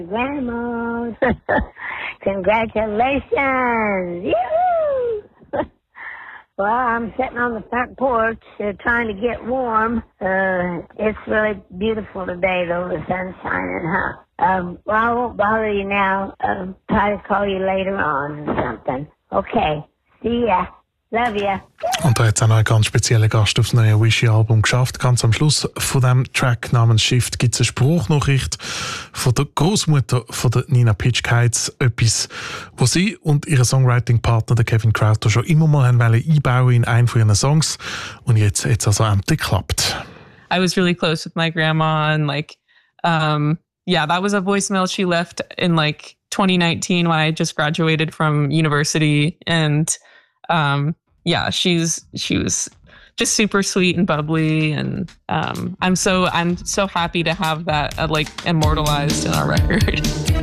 Grandma. Congratulations. Yoo-hoo! Well, I'm sitting on the front porch trying to get warm. It's really beautiful today, though. The sun's shining, huh? Well, I won't bother you now. Try to call you later on or something. Okay. See ya. Love ya. Und da hat es auch noch einen ganz speziellen Gast aufs neue Wishy-Album geschafft. Ganz am Schluss von diesem Track namens Shift gibt es eine Spruchnachricht von der Großmutter von der Nina Pitchkites. Etwas, was sie und ihr Songwriting-Partner, der Kevin Crowther, schon immer mal einbauen in einen von ihren Songs. Und jetzt hat es also endlich geklappt. I was really close with my grandma and that was a voicemail she left in 2019 when I just graduated from university. And she was just super sweet and bubbly, and I'm so happy to have that immortalized in our record.